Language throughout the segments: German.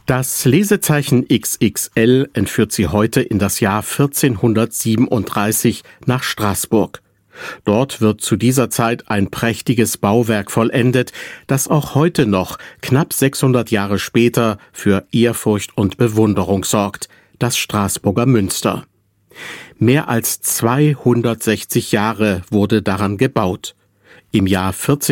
Das Lesezeichen XXL entführt Sie heute in das Jahr 1437 nach Straßburg. Dort wird zu dieser Zeit ein prächtiges Bauwerk vollendet, das auch heute noch, knapp 600 Jahre später, für Ehrfurcht und Bewunderung sorgt, das Straßburger Münster. Mehr als 260 Jahre wurde daran gebaut. Im Jahr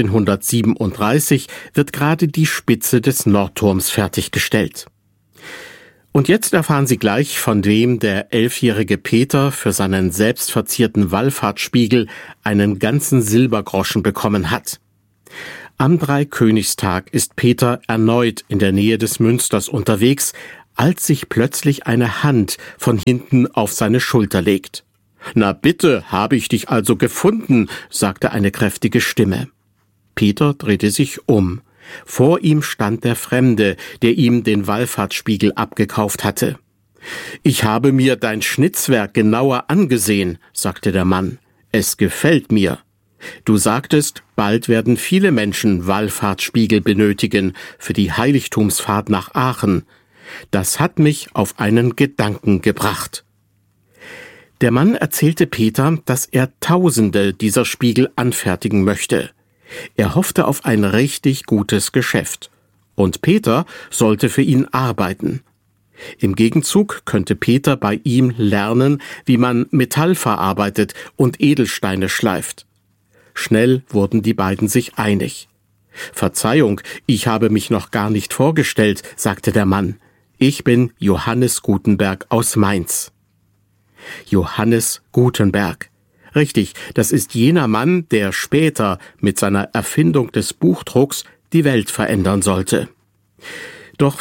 1437 wird gerade die Spitze des Nordturms fertiggestellt. Und jetzt erfahren Sie gleich, von wem der 11-jährige Peter für seinen selbst verzierten Wallfahrtsspiegel einen ganzen Silbergroschen bekommen hat. Am Dreikönigstag ist Peter erneut in der Nähe des Münsters unterwegs, als sich plötzlich eine Hand von hinten auf seine Schulter legt. »Na bitte, habe ich dich also gefunden«, sagte eine kräftige Stimme. Peter drehte sich um. Vor ihm stand der Fremde, der ihm den Wallfahrtsspiegel abgekauft hatte. »Ich habe mir dein Schnitzwerk genauer angesehen«, sagte der Mann. »Es gefällt mir. Du sagtest, bald werden viele Menschen Wallfahrtsspiegel benötigen für die Heiligtumsfahrt nach Aachen. Das hat mich auf einen Gedanken gebracht.« Der Mann erzählte Peter, dass er Tausende dieser Spiegel anfertigen möchte. Er hoffte auf ein richtig gutes Geschäft. Und Peter sollte für ihn arbeiten. Im Gegenzug könnte Peter bei ihm lernen, wie man Metall verarbeitet und Edelsteine schleift. Schnell wurden die beiden sich einig. »Verzeihung, ich habe mich noch gar nicht vorgestellt«, sagte der Mann. »Ich bin Johannes Gutenberg aus Mainz.« Johannes Gutenberg. Richtig, das ist jener Mann, der später mit seiner Erfindung des Buchdrucks die Welt verändern sollte. Doch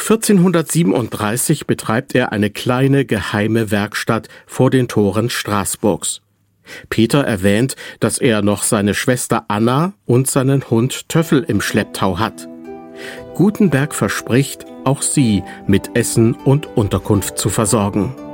1437 betreibt er eine kleine geheime Werkstatt vor den Toren Straßburgs. Peter erwähnt, dass er noch seine Schwester Anna und seinen Hund Töffel im Schlepptau hat. Gutenberg verspricht, auch sie mit Essen und Unterkunft zu versorgen.